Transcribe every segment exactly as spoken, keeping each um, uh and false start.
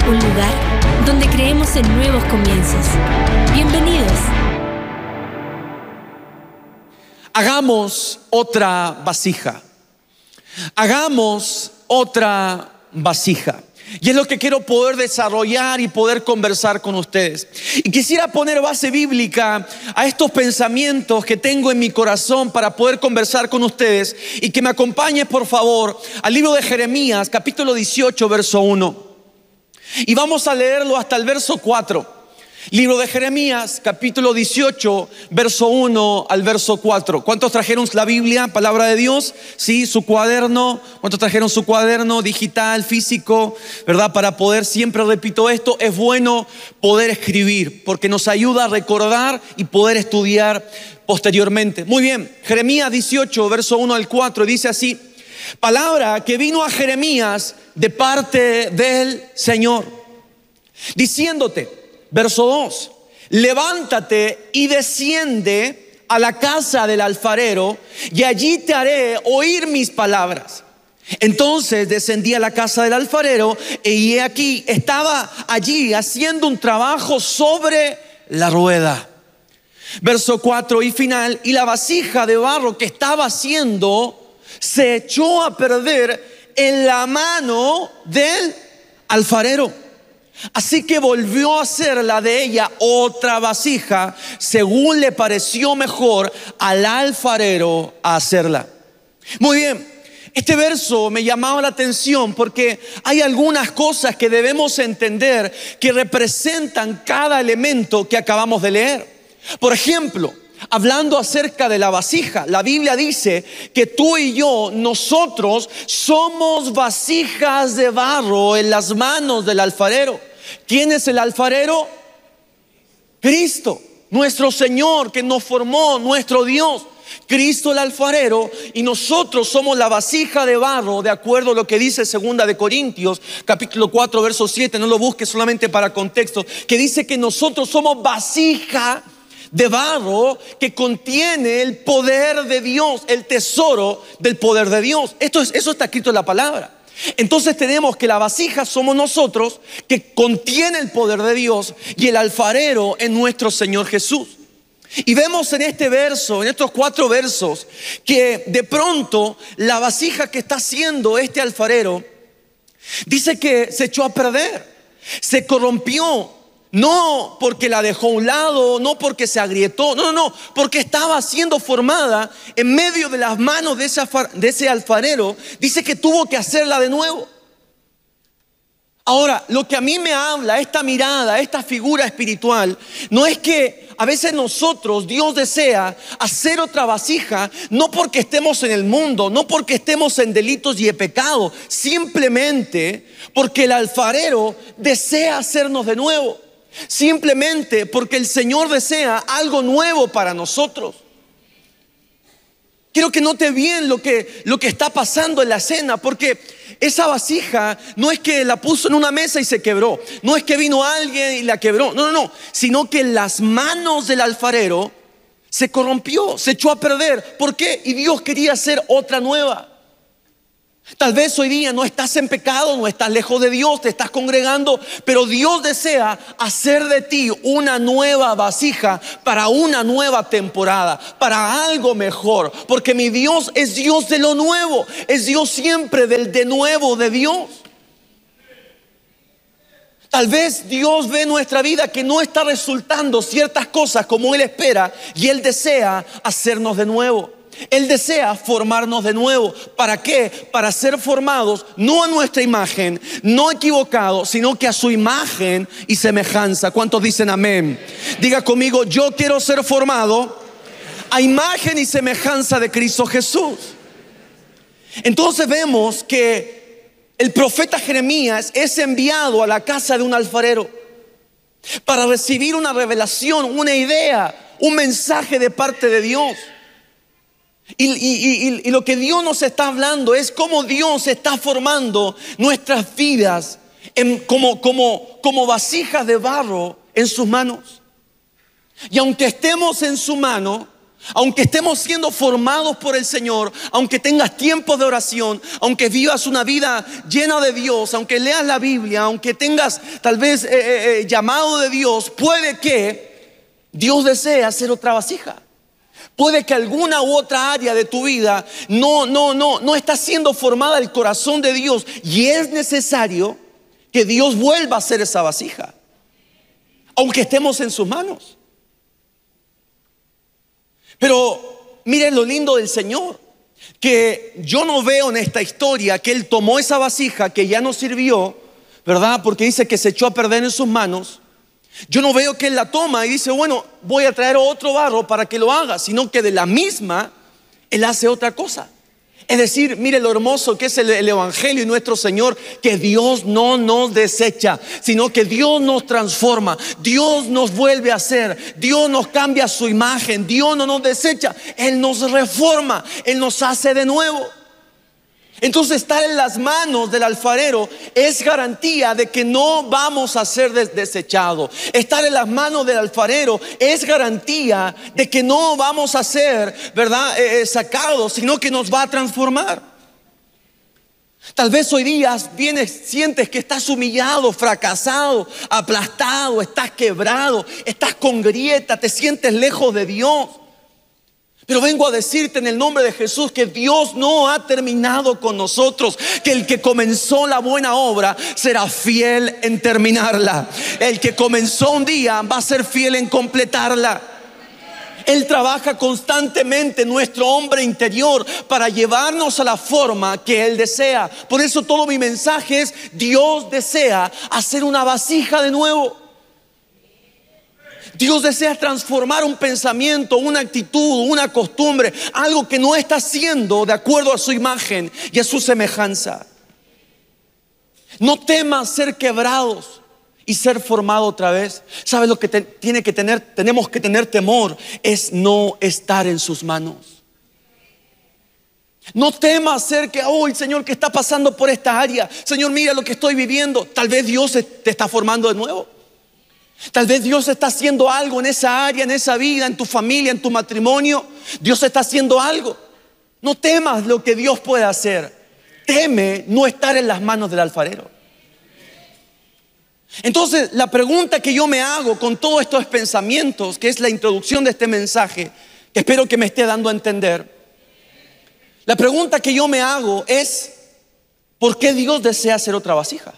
un lugar donde creemos en nuevos comienzos. Bienvenidos. Hagamos otra vasija. Hagamos otra vasija. Y es lo que quiero poder desarrollar y poder conversar con ustedes. Y quisiera poner base bíblica a estos pensamientos que tengo en mi corazón para poder conversar con ustedes. Y que me acompañes, por favor, al libro de Jeremías, capítulo dieciocho, verso uno. Y vamos a leerlo hasta el verso cuatro. Libro de Jeremías, capítulo dieciocho, verso uno al verso cuatro. ¿Cuántos trajeron la Biblia, palabra de Dios? Sí, su cuaderno. ¿Cuántos trajeron su cuaderno digital, físico? ¿Verdad? Para poder, siempre repito esto, es bueno poder escribir, porque nos ayuda a recordar y poder estudiar posteriormente. Muy bien, Jeremías dieciocho, verso uno al cuatro, dice así: palabra que vino a Jeremías de parte del Señor, diciéndote. Verso dos: levántate y desciende a la casa del alfarero, y allí te haré oír mis palabras. Entonces descendí a la casa del alfarero, y he aquí, estaba allí haciendo un trabajo sobre la rueda. Verso cuatro y final: y la vasija de barro que estaba haciendo se echó a perder en la mano del alfarero. Así que volvió a hacer la de ella otra vasija, según le pareció mejor al alfarero a hacerla. Muy bien, este verso me llamaba la atención porque hay algunas cosas que debemos entender que representan cada elemento que acabamos de leer. Por ejemplo, hablando acerca de la vasija, la Biblia dice que tú y yo, nosotros somos vasijas de barro en las manos del alfarero. ¿Quién es el alfarero? Cristo, nuestro Señor, que nos formó, nuestro Dios. Cristo el alfarero, y nosotros somos la vasija de barro, de acuerdo a lo que dice segunda de Corintios, capítulo cuatro, verso siete. No lo busques, solamente para contexto, que dice que nosotros somos vasija de barro que contiene el poder de Dios, el tesoro del poder de Dios. Esto es, eso está escrito en la palabra. Entonces tenemos que la vasija somos nosotros, que contiene el poder de Dios, y el alfarero es nuestro Señor Jesús. Y vemos en este verso, en estos cuatro versos, que de pronto la vasija que está haciendo este alfarero dice que se echó a perder, se corrompió. No porque la dejó a un lado, no porque se agrietó, no, no, no, porque estaba siendo formada en medio de las manos de ese, de ese alfarero. Dice que tuvo que hacerla de nuevo. Ahora, lo que a mí me habla, esta mirada, esta figura espiritual, no es que a veces nosotros, Dios desea hacer otra vasija, no porque estemos en el mundo, no porque estemos en delitos y en pecado, simplemente porque el alfarero desea hacernos de nuevo. Simplemente porque el Señor desea algo nuevo para nosotros. Quiero que note bien lo que, lo que está pasando en la escena, porque esa vasija no es que la puso en una mesa y se quebró, no es que vino alguien y la quebró, no, no, no, sino que en las manos del alfarero se corrompió, se echó a perder. ¿Por qué? Y Dios quería hacer otra nueva. Tal vez hoy día no estás en pecado, no estás lejos de Dios, te estás congregando, pero Dios desea hacer de ti una nueva vasija para una nueva temporada, para algo mejor, porque mi Dios es Dios de lo nuevo, es Dios siempre del de nuevo de Dios. Tal vez Dios ve nuestra vida que no está resultando ciertas cosas como Él espera, y Él desea hacernos de nuevo. Él desea formarnos de nuevo. ¿Para qué? Para ser formados no a nuestra imagen, no equivocados, sino que a su imagen y semejanza. ¿Cuántos dicen amén? Diga conmigo: yo quiero ser formado a imagen y semejanza de Cristo Jesús. Entonces vemos que el profeta Jeremías es enviado a la casa de un alfarero para recibir una revelación, una idea, un mensaje de parte de Dios. Y, y, y, y lo que Dios nos está hablando es cómo Dios está formando nuestras vidas en, como, como, como vasijas de barro en sus manos. Y aunque estemos en su mano, Aunque estemos siendo formados por el Señor, aunque tengas tiempos de oración, aunque vivas una vida llena de Dios, aunque leas la Biblia, aunque tengas tal vez eh, eh, eh, llamado de Dios, puede que Dios desee hacer otra vasija. Puede que alguna u otra área de tu vida no, no, no, no está siendo formada el corazón de Dios, y es necesario que Dios vuelva a hacer esa vasija, aunque estemos en sus manos. Pero miren lo lindo del Señor, que yo no veo en esta historia que Él tomó esa vasija que ya no sirvió, ¿verdad? Porque dice que se echó a perder en sus manos. Yo no veo que Él la toma y dice, bueno, voy a traer otro barro para que lo haga, sino que de la misma Él hace otra cosa. Es decir, mire lo hermoso que es el, el Evangelio y nuestro Señor, que Dios no nos desecha, sino que Dios nos transforma, Dios nos vuelve a hacer, Dios nos cambia su imagen, Dios no nos desecha, Él nos reforma, Él nos hace de nuevo. Entonces, estar en las manos del alfarero es garantía de que no vamos a ser des- desechados. Estar en las manos del alfarero es garantía de que no vamos a ser, ¿verdad?, eh, eh, sacados, sino que nos va a transformar. Tal vez hoy día vienes, sientes que estás humillado, fracasado, aplastado, estás quebrado, estás con grieta, te sientes lejos de Dios. Pero vengo a decirte en el nombre de Jesús que Dios no ha terminado con nosotros, que el que comenzó la buena obra será fiel en terminarla. El que comenzó un día va a ser fiel en completarla. Él trabaja constantemente en nuestro hombre interior para llevarnos a la forma que Él desea. Por eso todo mi mensaje es: Dios desea hacer una vasija de nuevo. Dios desea transformar un pensamiento, una actitud, una costumbre, algo que no está haciendo de acuerdo a su imagen y a su semejanza. No temas ser quebrados y ser formado otra vez. ¿Sabes lo que te, tiene que tener? Tenemos que tener temor, es no estar en sus manos. No temas ser que, oh, el Señor, que está pasando por esta área, Señor, mira lo que estoy viviendo. Tal vez Dios te está formando de nuevo. Tal vez Dios está haciendo algo en esa área, en esa vida, en tu familia, en tu matrimonio. Dios está haciendo algo. No temas lo que Dios puede hacer. Teme no estar en las manos del alfarero. Entonces, la pregunta que yo me hago con todos estos pensamientos, que es la introducción de este mensaje, que espero que me esté dando a entender. La pregunta que yo me hago es: ¿por qué Dios desea hacer otra vasija?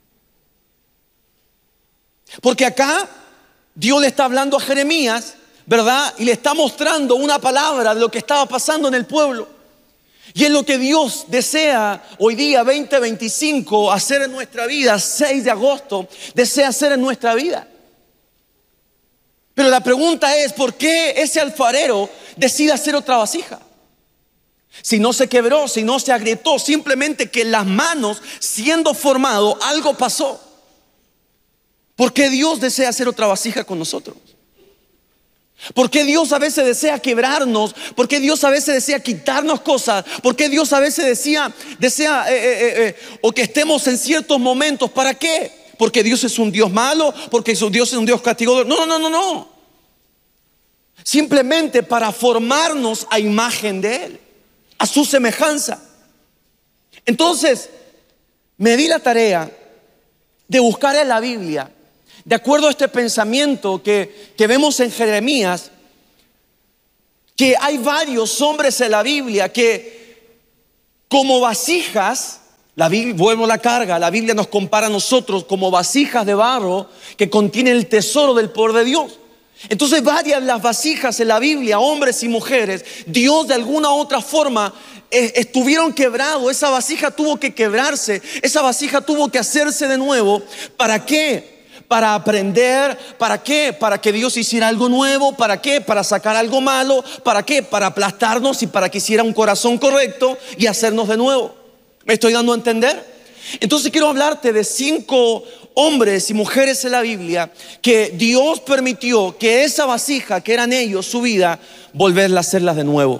Porque acá Dios le está hablando a Jeremías, ¿verdad? Y le está mostrando una palabra de lo que estaba pasando en el pueblo. Y es lo que Dios desea hoy día, veinte veinticinco, hacer en nuestra vida. seis de agosto, desea hacer en nuestra vida. Pero la pregunta es: ¿por qué ese alfarero decide hacer otra vasija? Si no se quebró, si no se agrietó, simplemente que en las manos, siendo formado, algo pasó. ¿Por qué Dios desea hacer otra vasija con nosotros? ¿Por qué Dios a veces desea quebrarnos? ¿Por qué Dios a veces desea quitarnos cosas? ¿Por qué Dios a veces desea, desea eh, eh, eh, o que estemos en ciertos momentos? ¿Para qué? ¿Porque Dios es un Dios malo? ¿Porque Dios es un Dios castigador? No, no, no, no. Simplemente para formarnos a imagen de Él, a su semejanza. Entonces, me di la tarea de buscar en la Biblia, de acuerdo a este pensamiento que, que vemos en Jeremías, que hay varios hombres en la Biblia que, como vasijas, la Biblia, vuelvo a la carga, la Biblia nos compara a nosotros como vasijas de barro que contienen el tesoro del poder de Dios. Entonces, varias de las vasijas en la Biblia, hombres y mujeres, Dios de alguna u otra forma eh, estuvieron quebrados. Esa vasija tuvo que quebrarse, esa vasija tuvo que hacerse de nuevo. ¿Para qué? Para aprender. ¿Para qué? Para que Dios hiciera algo nuevo. ¿Para qué? Para sacar algo malo. ¿Para qué? Para aplastarnos y para que hiciera un corazón correcto y hacernos de nuevo. ¿Me estoy dando a entender? Entonces quiero hablarte de cinco hombres y mujeres en la Biblia que Dios permitió que esa vasija que eran ellos, su vida, volverla a hacerlas de nuevo.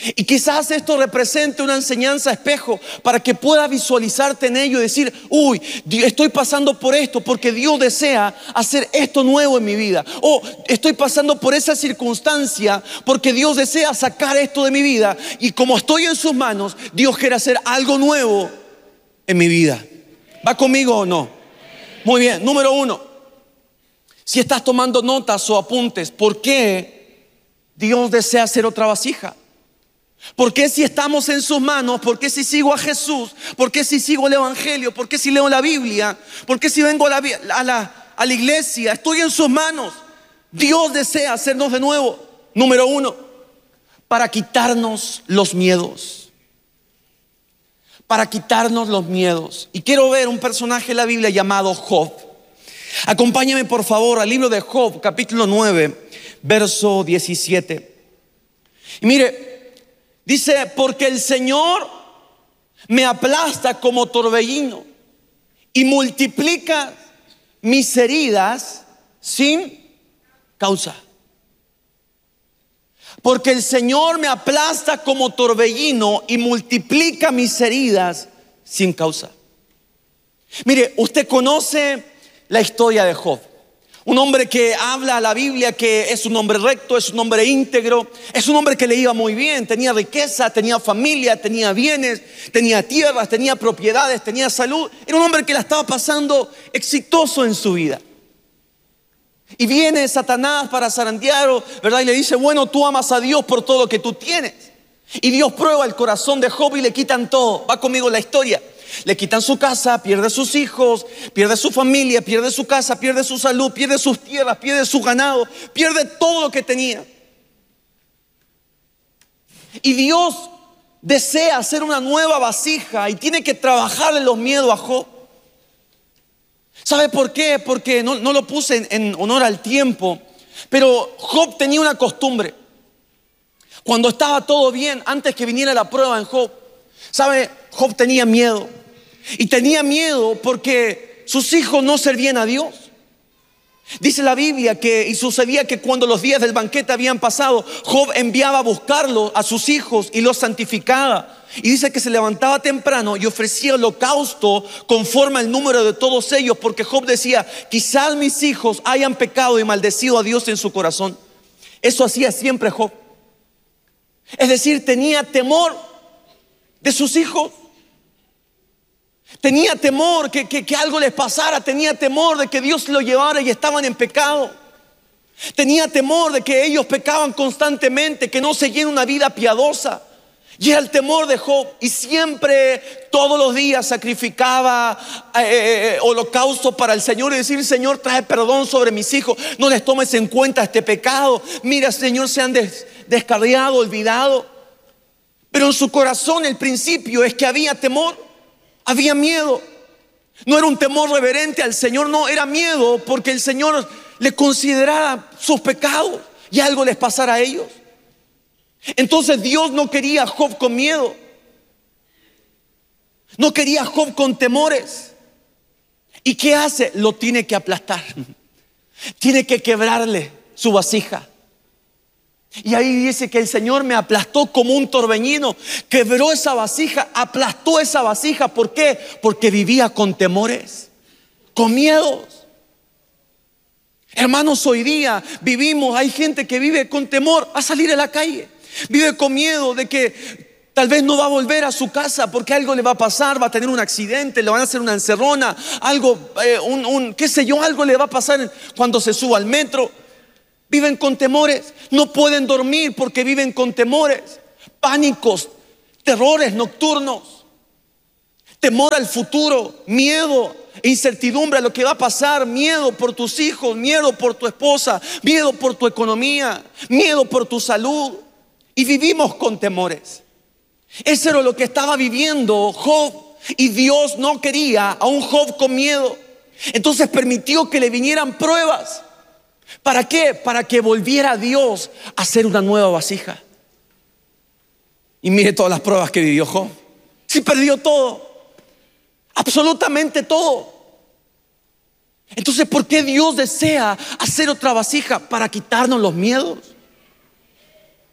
Y quizás esto represente una enseñanza espejo para que puedas visualizarte en ello y decir, uy, estoy pasando por esto porque Dios desea hacer esto nuevo en mi vida. O estoy pasando por esa circunstancia porque Dios desea sacar esto de mi vida. Y como estoy en sus manos, Dios quiere hacer algo nuevo en mi vida. ¿Va conmigo o no? Muy bien, número uno. Si estás tomando notas o apuntes, ¿por qué Dios desea hacer otra vasija? ¿Por qué si estamos en sus manos? ¿Por qué si sigo a Jesús? ¿Por qué si sigo el Evangelio? ¿Por qué si leo la Biblia? ¿Por qué si vengo a la, a la, a la iglesia? Estoy en sus manos. Dios desea hacernos de nuevo. Número uno, para quitarnos los miedos. Para quitarnos los miedos. Y quiero ver un personaje en la Biblia llamado Job. Acompáñame por favor al libro de Job, capítulo nueve, verso diecisiete. Y mire, dice, porque el Señor me aplasta como torbellino y multiplica mis heridas sin causa. Porque el Señor me aplasta como torbellino y multiplica mis heridas sin causa. Mire, usted conoce la historia de Job. Un hombre que habla a la Biblia que es un hombre recto, es un hombre íntegro, es un hombre que le iba muy bien, tenía riqueza, tenía familia, tenía bienes, tenía tierras, tenía propiedades, tenía salud. Era un hombre que la estaba pasando exitoso en su vida. Y viene Satanás para zarandearlo, ¿verdad? Y le dice, bueno, tú amas a Dios por todo lo que tú tienes. Y Dios prueba el corazón de Job y le quitan todo. Va conmigo la historia. Le quitan su casa, pierde sus hijos, pierde su familia, pierde su casa, pierde su salud, pierde sus tierras, pierde su ganado, pierde todo lo que tenía. Y Dios desea hacer una nueva vasija y tiene que trabajarle los miedos a Job. ¿Sabe por qué? Porque no, no lo puse en, en honor al tiempo, pero Job tenía una costumbre. Cuando estaba todo bien, antes que viniera la prueba en Job, ¿sabe? Job tenía miedo. Y tenía miedo porque sus hijos no servían a Dios. Dice la Biblia que y sucedía que cuando los días del banquete habían pasado, Job enviaba a buscarlo a sus hijos y los santificaba. Y dice que se levantaba temprano y ofrecía holocausto conforme al número de todos ellos, porque Job decía, quizás mis hijos hayan pecado y maldecido a Dios en su corazón. Eso hacía siempre Job. Es decir, tenía temor de sus hijos. Tenía temor que, que, que algo les pasara. Tenía temor de que Dios lo llevara y estaban en pecado. Tenía temor de que ellos pecaban constantemente, que no seguían una vida piadosa. Y era el temor de Job. Y siempre, todos los días sacrificaba eh, eh, holocausto para el Señor y decir, Señor, trae perdón sobre mis hijos. No les tomes en cuenta este pecado. Mira, Señor, se han des, descarriado, olvidado. Pero en su corazón el principio es que había temor. Había miedo. No era un temor reverente al Señor, no, era miedo porque el Señor le considerara sus pecados y algo les pasara a ellos. Entonces Dios no quería a Job con miedo. No quería a Job con temores. ¿Y qué hace? Lo tiene que aplastar. Tiene que quebrarle su vasija. Y ahí dice que el Señor me aplastó como un torbellino. Quebró esa vasija, aplastó esa vasija. ¿Por qué? Porque vivía con temores, con miedos. Hermanos, hoy día vivimos, hay gente que vive con temor a salir a la calle. Vive con miedo de que tal vez no va a volver a su casa porque algo le va a pasar, va a tener un accidente, le van a hacer una encerrona, algo, eh, un, un, qué sé yo, algo le va a pasar cuando se suba al metro. Viven con temores, no pueden dormir porque viven con temores, pánicos, terrores nocturnos, temor al futuro, miedo, incertidumbre a lo que va a pasar, miedo por tus hijos, miedo por tu esposa, miedo por tu economía, miedo por tu salud. Y vivimos con temores. Eso era lo que estaba viviendo Job. Y Dios no quería a un Job con miedo. Entonces permitió que le vinieran pruebas. ¿Para qué? Para que volviera Dios a hacer una nueva vasija. Y mire todas las pruebas que vivió Job. Sí, perdió todo. Absolutamente todo. Entonces, ¿por qué Dios desea hacer otra vasija? Para quitarnos los miedos.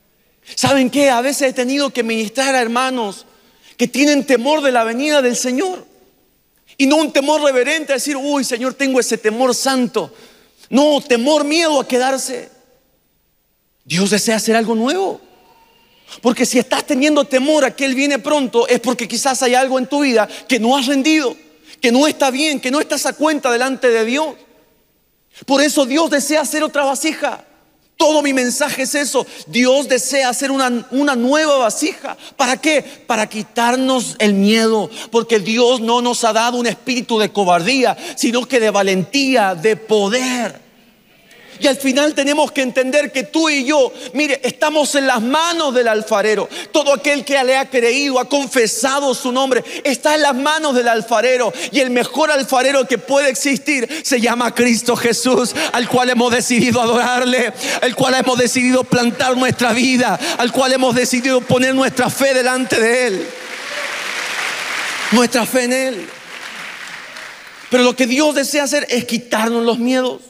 ¿Saben qué? A veces he tenido que ministrar a hermanos que tienen temor de la venida del Señor. Y no un temor reverente a decir, uy, Señor, tengo ese temor santo. No, temor, miedo a quedarse. Dios desea hacer algo nuevo. Porque si estás teniendo temor a que Él viene pronto, es porque quizás hay algo en tu vida que no has rendido, que no está bien, que no estás a cuenta delante de Dios. Por eso Dios desea hacer otra vasija. Todo mi mensaje es eso. Dios desea hacer una, una nueva vasija. ¿Para qué? Para quitarnos el miedo. Porque Dios no nos ha dado un espíritu de cobardía, sino que de valentía, de poder. Y al final tenemos que entender que tú y yo, mire, estamos en las manos del alfarero. Todo aquel que le ha creído, ha confesado su nombre, está en las manos del alfarero. Y el mejor alfarero que puede existir se llama Cristo Jesús, al cual hemos decidido adorarle, al cual hemos decidido plantar nuestra vida, al cual hemos decidido poner nuestra fe delante de Él. Nuestra fe en Él. Pero lo que Dios desea hacer es quitarnos los miedos.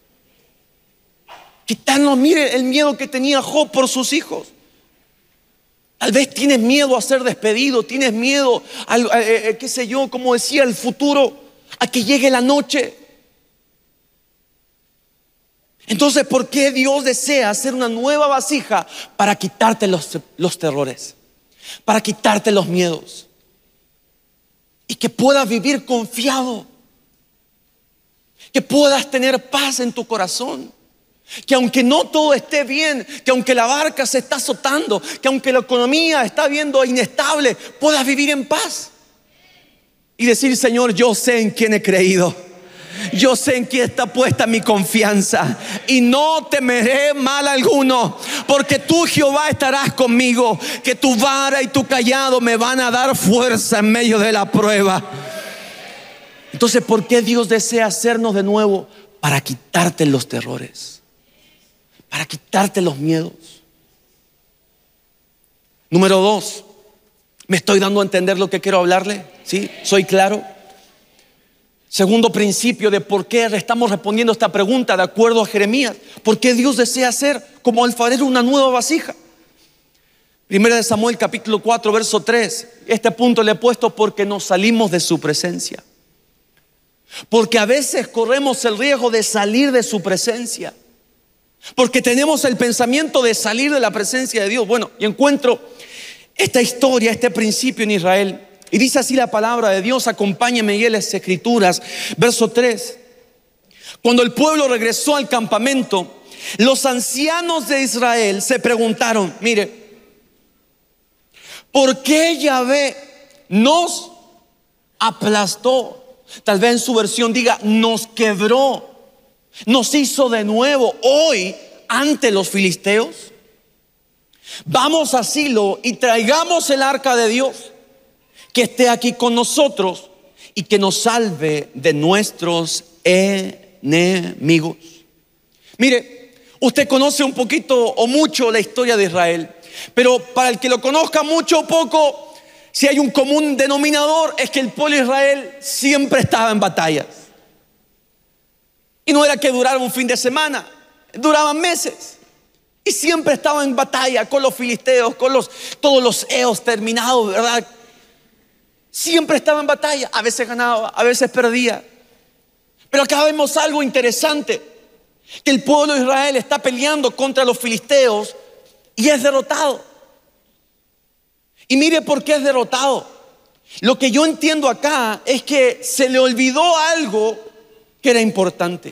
Quitarnos, mire el miedo que tenía Job por sus hijos. Tal vez tienes miedo a ser despedido, tienes miedo al, eh, eh, qué sé yo, como decía, el futuro, a que llegue la noche. Entonces, ¿por qué Dios desea hacer una nueva vasija? Para quitarte los, los terrores, para quitarte los miedos, y que puedas vivir confiado, que puedas tener paz en tu corazón. Que aunque no todo esté bien, que aunque la barca se está azotando, que aunque la economía está viendo inestable, puedas vivir en paz y decir, Señor, yo sé en quién he creído, yo sé en quién está puesta mi confianza, y no temeré mal alguno, porque tú, Jehová, estarás conmigo, que tu vara y tu cayado me van a dar fuerza en medio de la prueba. Entonces, ¿por qué Dios desea hacernos de nuevo? Para quitarte los terrores, para quitarte los miedos. Número dos, ¿me estoy dando a entender lo que quiero hablarle? ¿Sí? ¿Soy claro? Segundo principio de por qué estamos respondiendo esta pregunta de acuerdo a Jeremías. ¿Por qué Dios desea hacer como alfarero una nueva vasija? Primera de Samuel capítulo cuatro verso tres. Este punto le he puesto porque nos salimos de su presencia. Porque a veces corremos el riesgo de salir de su presencia. Porque tenemos el pensamiento de salir de la presencia de Dios. Bueno, y encuentro esta historia, este principio en Israel. Y dice así la palabra de Dios, acompáñeme y en las escrituras. Verso tres. Cuando el pueblo regresó al campamento, los ancianos de Israel se preguntaron, mire, ¿por qué Yahvé nos aplastó? Tal vez en su versión diga, nos quebró, nos hizo de nuevo hoy ante los filisteos. Vamos a Silo y traigamos el arca de Dios, que esté aquí con nosotros y que nos salve de nuestros enemigos. Mire, usted conoce un poquito o mucho la historia de Israel, pero para el que lo conozca mucho o poco, si hay un común denominador, es que el pueblo de Israel siempre estaba en batallas. Y no era que durara un fin de semana, duraban meses. Y siempre estaba en batalla con los filisteos, con los, todos los eos terminados, ¿verdad? Siempre estaba en batalla. A veces ganaba, a veces perdía. Pero acá vemos algo interesante, que el pueblo de Israel está peleando contra los filisteos y es derrotado. Y mire por qué es derrotado. Lo que yo entiendo acá es que se le olvidó algo que era importante.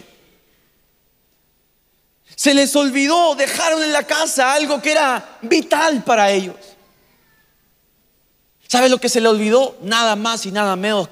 Se les olvidó, dejaron en la casa algo que era vital para ellos. ¿Sabe lo que se le olvidó? Nada más y nada menos